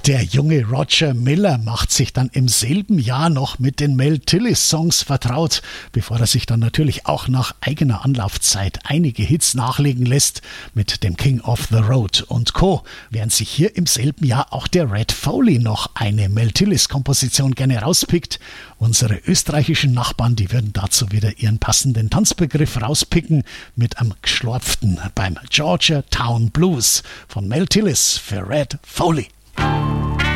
Der junge Roger Miller macht sich dann im selben Jahr noch mit den Mel Tillis Songs vertraut, bevor er sich dann natürlich auch nach eigener Anlaufzeit einige Hits nachlegen lässt mit dem King of the Road und Co., während sich hier im selben Jahr auch der Red Foley noch eine Mel Tillis Komposition gerne rauspickt. Unsere österreichischen Nachbarn, die würden dazu wieder ihren passenden Tanzbegriff rauspicken mit einem Geschlorpften beim Georgia Town Blues von Mel Tillis für Red Foley.